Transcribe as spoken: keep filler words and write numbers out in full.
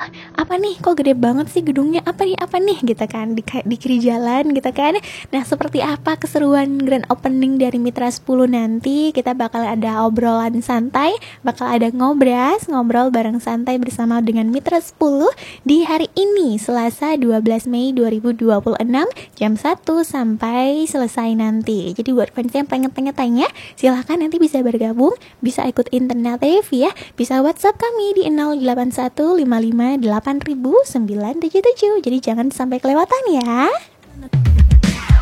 apa nih kok gede banget sih gedungnya, apa nih apa nih gitu kan, di, di kiri jalan gitu kan. Nah seperti apa keseruan grand opening dari Mitra sepuluh nanti, kita bakal ada obrolan santai, bakal ada ngobras, ngobrol bareng santai bersama dengan Mitra sepuluh di hari ini Selasa dua belas Mei dua ribu dua puluh enam jam satu sampai selesai nanti. Jadi buat fans yang pengen tanya-tanya, silahkan nanti bisa bergabung, bisa ikut internetif ya, bisa WhatsApp kami di nol delapan satu lima lima delapan sembilan tujuh tujuh. Jadi jangan sampai kelewatan ya.